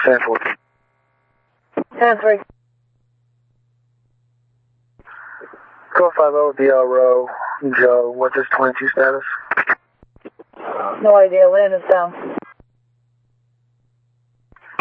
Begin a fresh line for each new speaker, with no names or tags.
10-4.
10-3.
Code 50, BL Row, Joe. What's his 22 status?
No idea. Land is down.